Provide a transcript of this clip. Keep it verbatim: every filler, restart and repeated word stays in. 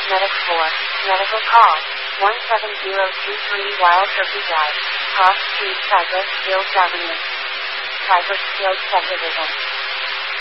Medic four. Medical call. one seven zero two three Wild Turkey Drive. Cross Street, Cypress Hills Avenue. Cypress Hills Subdivision.